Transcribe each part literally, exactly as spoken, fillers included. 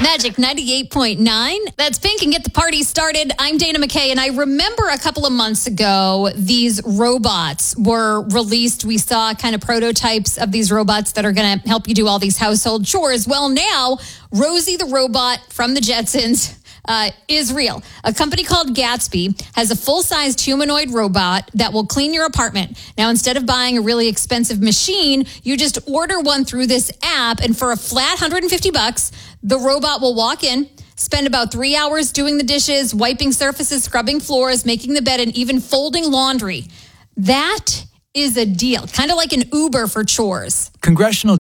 Magic ninety-eight point nine. That's Pink and get the party started. I'm Dana McKay, and I remember a couple of months ago, these robots were released. We saw kind of prototypes of these robots that are going to help you do all these household chores. Well, now, Rosie the robot from the Jetsons uh, is real. A company called Gatsby has a full-sized humanoid robot that will clean your apartment. Now, instead of buying a really expensive machine, you just order one through this app, and for a flat one hundred fifty bucks, the robot will walk in, spend about three hours doing the dishes, wiping surfaces, scrubbing floors, making the bed, and even folding laundry. That is a deal. Kind of like an Uber for chores. Congressional...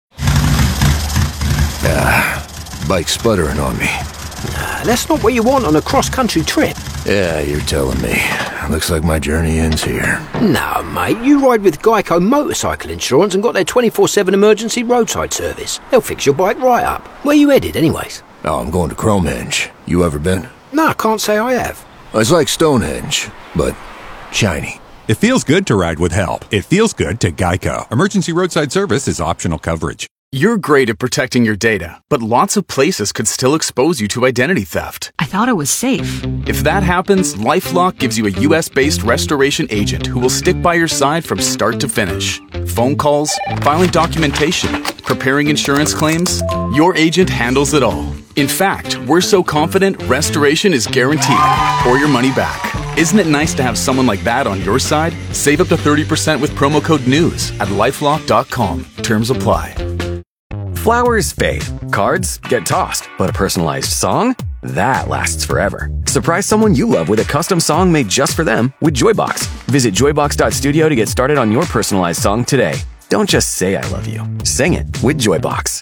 Ah, bike sputtering on me. Nah, that's not what you want on a cross-country trip. Yeah, you're telling me. Looks like my journey ends here. No, mate, you ride with Geico Motorcycle Insurance and got their twenty-four seven emergency roadside service. They'll fix your bike right up. Where you headed, anyways? Oh, I'm going to Cromehenge. You ever been? No, I can't say I have. It's like Stonehenge, but shiny. It feels good to ride with help. It feels good to Geico. Emergency roadside service is optional coverage. You're great at protecting your data, but lots of places could still expose you to identity theft. I thought it was safe. If that happens, LifeLock gives you a U S-based restoration agent who will stick by your side from start to finish. Phone calls, filing documentation, preparing insurance claims, your agent handles it all. In fact, we're so confident restoration is guaranteed or your money back. Isn't it nice to have someone like that on your side? Save up to thirty percent with promo code NEWS at lifelock dot com. Terms apply. Flowers fade, cards get tossed, but a personalized song? That lasts forever. Surprise someone you love with a custom song made just for them with Joybox. Visit joybox dot studio to get started on your personalized song today. Don't just say I love you. Sing it with Joybox.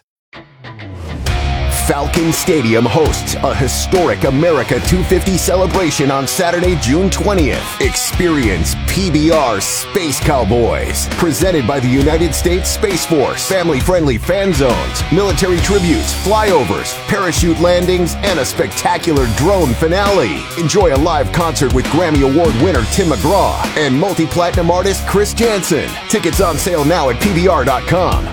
Falcon Stadium hosts a historic America two fifty celebration on Saturday, June twentieth. Experience P B R Space Cowboys, presented by the United States Space Force. Family-friendly fan zones, military tributes, flyovers, parachute landings, and a spectacular drone finale. Enjoy a live concert with Grammy Award winner Tim McGraw and multi-platinum artist Chris Jansen. Tickets on sale now at P B R dot com.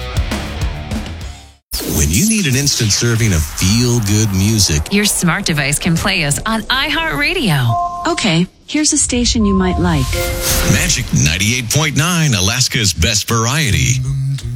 When you need an instant serving of feel-good music, Your smart device can play us on iHeartRadio. Okay, here's a station you might like. Magic ninety-eight point nine, Alaska's best variety.